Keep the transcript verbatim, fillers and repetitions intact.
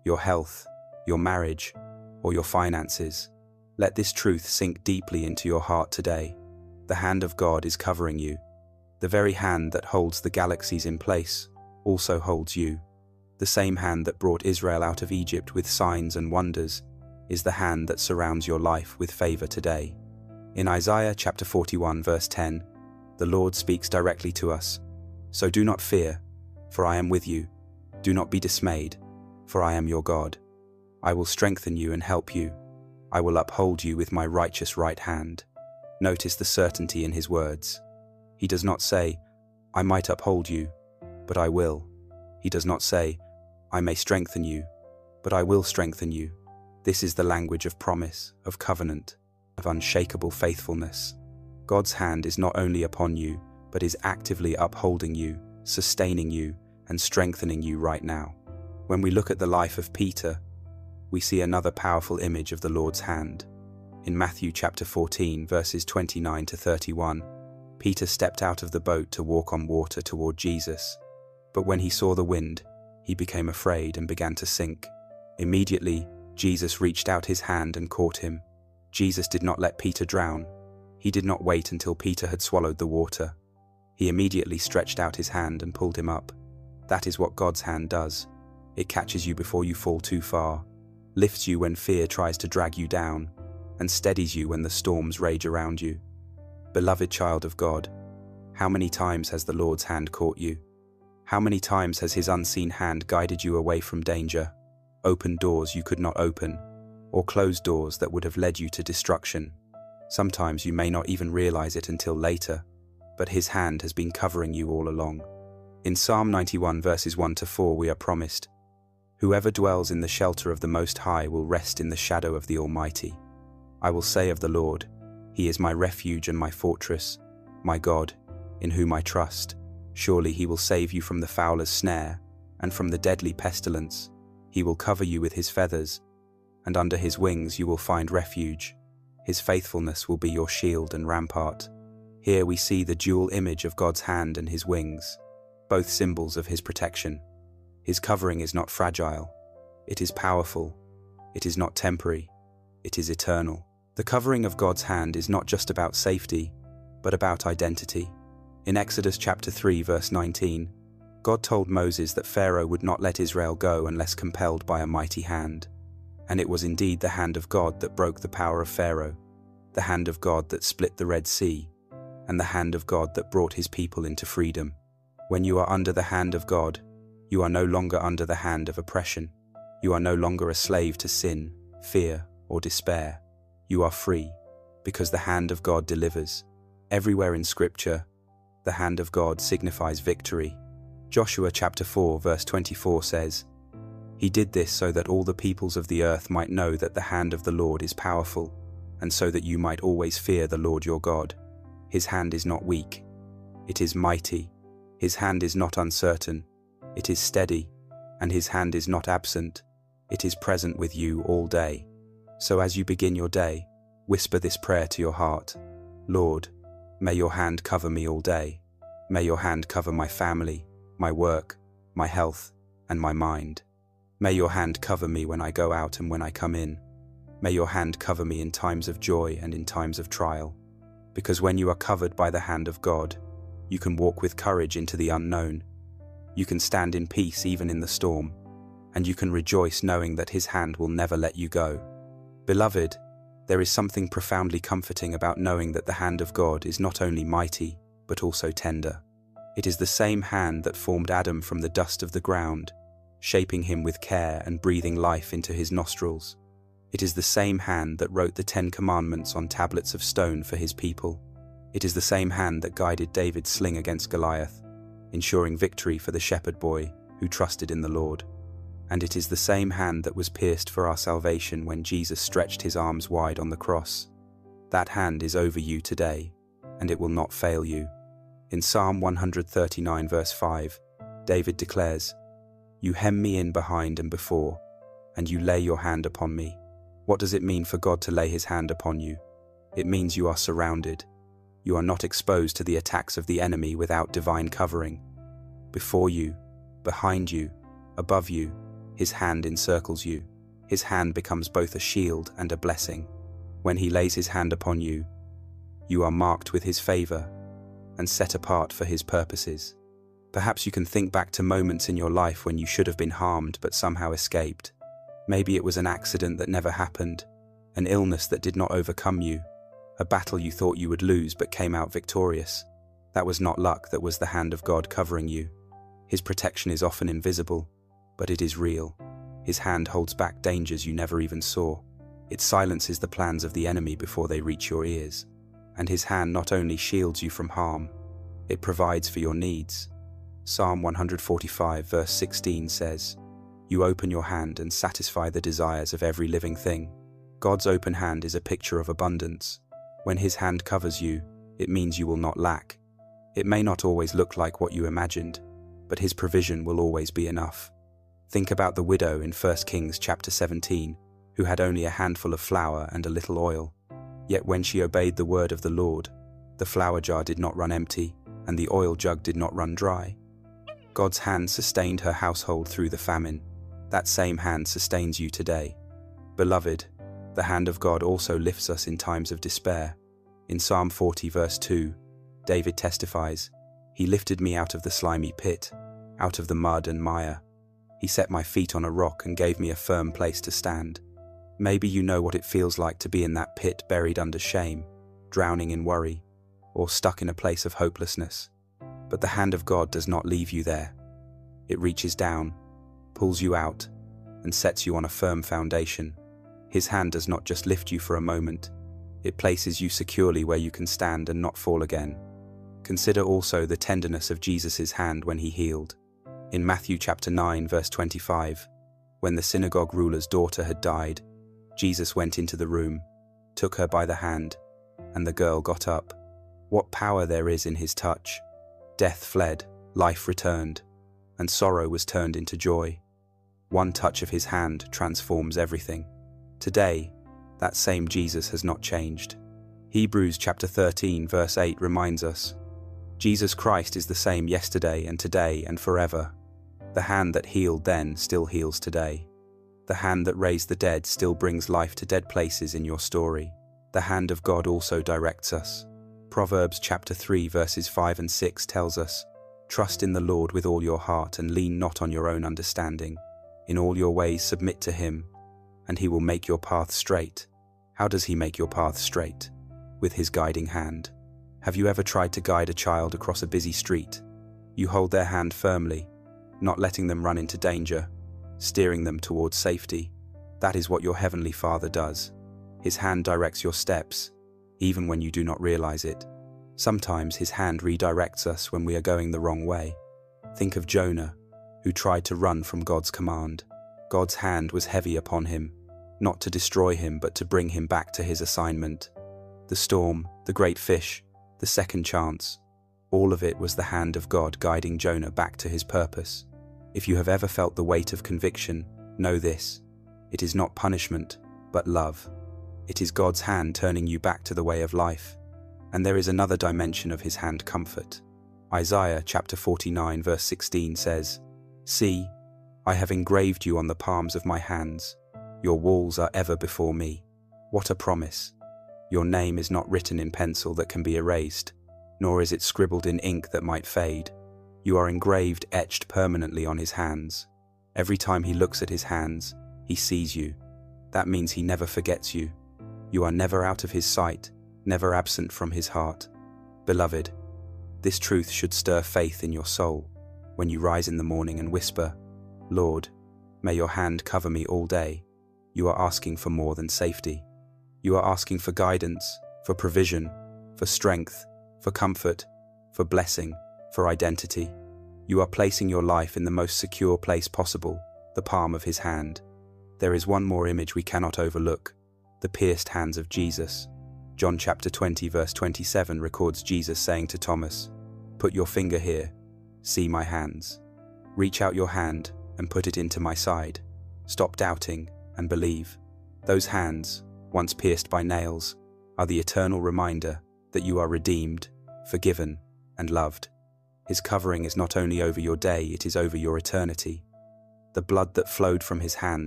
your health, your marriage, or your finances. Let this truth sink deeply into your heart today. The hand of God is covering you. The very hand that holds the galaxies in place also holds you. The same hand that brought Israel out of Egypt with signs and wonders is the hand that surrounds your life with favor today. In Isaiah chapter forty-one verse ten, the Lord speaks directly to us. So do not fear, for I am with you. Do not be dismayed, for I am your God. I will strengthen you and help you. I will uphold you with my righteous right hand. Notice the certainty in his words. He does not say, I might uphold you, but I will. He does not say, I may strengthen you, but I will strengthen you. This is the language of promise, of covenant, of unshakable faithfulness. God's hand is not only upon you, but is actively upholding you, sustaining you, and strengthening you right now. When we look at the life of Peter, we see another powerful image of the Lord's hand. In Matthew chapter fourteen, verses twenty-nine to thirty-one, Peter stepped out of the boat to walk on water toward Jesus. But when he saw the wind, he became afraid and began to sink. Immediately, Jesus reached out his hand and caught him. Jesus did not let Peter drown. He did not wait until Peter had swallowed the water. He immediately stretched out his hand and pulled him up. That is what God's hand does. It catches you before you fall too far, lifts you when fear tries to drag you down, and steadies you when the storms rage around you. Beloved child of God, how many times has the Lord's hand caught you? How many times has his unseen hand guided you away from danger, opened doors you could not open, or closed doors that would have led you to destruction? Sometimes you may not even realize it until later, but his hand has been covering you all along. In Psalm ninety-one verses one to four we are promised, whoever dwells in the shelter of the Most High will rest in the shadow of the Almighty. I will say of the Lord, he is my refuge and my fortress, my God, in whom I trust. Surely he will save you from the fowler's snare, and from the deadly pestilence. He will cover you with his feathers, and under his wings you will find refuge. His faithfulness will be your shield and rampart. Here we see the dual image of God's hand and his wings, both symbols of his protection. His covering is not fragile. It is powerful. It is not temporary. It is eternal. The covering of God's hand is not just about safety, but about identity. In Exodus chapter three verse nineteen, God told Moses that Pharaoh would not let Israel go unless compelled by a mighty hand. And it was indeed the hand of God that broke the power of Pharaoh, the hand of God that split the Red Sea, and the hand of God that brought his people into freedom. When you are under the hand of God, you are no longer under the hand of oppression. You are no longer a slave to sin, fear, or despair. You are free, because the hand of God delivers. Everywhere in Scripture, the hand of God signifies victory. Joshua chapter four verse twenty-four says, He did this so that all the peoples of the earth might know that the hand of the Lord is powerful, and so that you might always fear the Lord your God. His hand is not weak. It is mighty. His hand is not uncertain. It is steady. And his hand is not absent. It is present with you all day. So as you begin your day, whisper this prayer to your heart. Lord, may your hand cover me all day. May your hand cover my family, my work, my health, and my mind. May your hand cover me when I go out and when I come in. May your hand cover me in times of joy and in times of trial. Because when you are covered by the hand of God, you can walk with courage into the unknown. You can stand in peace even in the storm, and you can rejoice knowing that his hand will never let you go. Beloved, there is something profoundly comforting about knowing that the hand of God is not only mighty, but also tender. It is the same hand that formed Adam from the dust of the ground, shaping him with care and breathing life into his nostrils. It is the same hand that wrote the Ten Commandments on tablets of stone for his people. It is the same hand that guided David's sling against Goliath, ensuring victory for the shepherd boy who trusted in the Lord. And it is the same hand that was pierced for our salvation when Jesus stretched his arms wide on the cross. That hand is over you today, and it will not fail you. In Psalm one thirty-nine verse five, David declares, You hem me in behind and before, and you lay your hand upon me. What does it mean for God to lay his hand upon you? It means you are surrounded. You are not exposed to the attacks of the enemy without divine covering. Before you, behind you, above you, His hand encircles you. His hand becomes both a shield and a blessing. When He lays His hand upon you, you are marked with His favor and set apart for His purposes. Perhaps you can think back to moments in your life when you should have been harmed but somehow escaped. Maybe it was an accident that never happened, an illness that did not overcome you, a battle you thought you would lose but came out victorious. That was not luck, that was the hand of God covering you. His protection is often invisible, but it is real. His hand holds back dangers you never even saw. It silences the plans of the enemy before they reach your ears. And His hand not only shields you from harm, it provides for your needs. Psalm one forty-five verse sixteen says, "You open your hand and satisfy the desires of every living thing." God's open hand is a picture of abundance. When His hand covers you, it means you will not lack. It may not always look like what you imagined, but His provision will always be enough. Think about the widow in First Kings chapter seventeen, who had only a handful of flour and a little oil. Yet when she obeyed the word of the Lord, the flour jar did not run empty, and the oil jug did not run dry. God's hand sustained her household through the famine. That same hand sustains you today. Beloved, the hand of God also lifts us in times of despair. In Psalm forty verse two, David testifies, "He lifted me out of the slimy pit, out of the mud and mire. He set my feet on a rock and gave me a firm place to stand." Maybe you know what it feels like to be in that pit, buried under shame, drowning in worry, or stuck in a place of hopelessness. But the hand of God does not leave you there. It reaches down, pulls you out, and sets you on a firm foundation. His hand does not just lift you for a moment. It places you securely where you can stand and not fall again. Consider also the tenderness of Jesus' hand when He healed. In Matthew chapter nine verse twenty-five, when the synagogue ruler's daughter had died, Jesus went into the room, took her by the hand, and the girl got up. What power there is in His touch! Death fled, life returned, and sorrow was turned into joy. One touch of His hand transforms everything. Today, that same Jesus has not changed. Hebrews chapter thirteen verse eight reminds us, Jesus Christ is the same yesterday and today and forever. The hand that healed then still heals today. The hand that raised the dead still brings life to dead places in your story. The hand of God also directs us. Proverbs chapter three verses five and six tells us, "Trust in the Lord with all your heart and lean not on your own understanding. In all your ways submit to Him, and He will make your path straight." How does He make your path straight? With His guiding hand. Have you ever tried to guide a child across a busy street? You hold their hand firmly, not letting them run into danger, steering them towards safety. That is what your Heavenly Father does. His hand directs your steps, even when you do not realize it. Sometimes His hand redirects us when we are going the wrong way. Think of Jonah, who tried to run from God's command. God's hand was heavy upon him, not to destroy him but to bring him back to his assignment. The storm, the great fish, the second chance, all of it was the hand of God guiding Jonah back to his purpose. If you have ever felt the weight of conviction, know this: it is not punishment, but love. It is God's hand turning you back to the way of life. And there is another dimension of His hand comfort. Isaiah chapter forty-nine verse sixteen says, "See, I have engraved you on the palms of my hands. Your walls are ever before me." What a promise! Your name is not written in pencil that can be erased, nor is it scribbled in ink that might fade. You are engraved, etched permanently on His hands. Every time He looks at His hands, He sees you. That means He never forgets you. You are never out of His sight, never absent from His heart. Beloved, this truth should stir faith in your soul when you rise in the morning and whisper, "Lord, may your hand cover me all day." You are asking for more than safety. You are asking for guidance, for provision, for strength, for comfort, for blessing, for identity. You are placing your life in the most secure place possible, the palm of His hand. There is one more image we cannot overlook: the pierced hands of Jesus. John chapter twenty verse twenty-seven records Jesus saying to Thomas, "Put your finger here, see my hands. Reach out your hand and put it into my side. Stop doubting and believe." Those hands, once pierced by nails, are the eternal reminder that you are redeemed, forgiven, and loved. His covering is not only over your day, it is over your eternity. the blood that flowed from his hand